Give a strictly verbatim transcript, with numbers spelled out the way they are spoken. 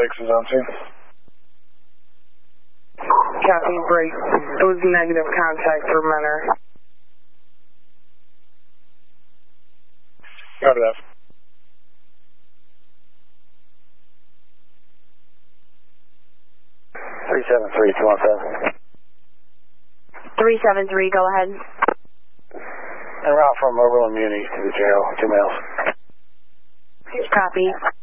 six is on scene. Copy, break. It was negative contact for Menor. Copy that. three seven three, two one seven. three seven three, go ahead. En route from Overland Muni to the jail, two males. Copy.